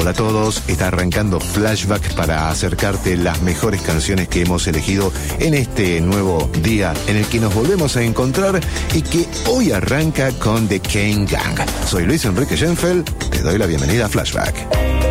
Hola a todos, está arrancando Flashback para acercarte las mejores canciones que hemos elegido en este nuevo día en el que nos volvemos a encontrar y que hoy arranca con The Kane Gang. Soy Luis Enrique Schenfeld, te doy la bienvenida a Flashback.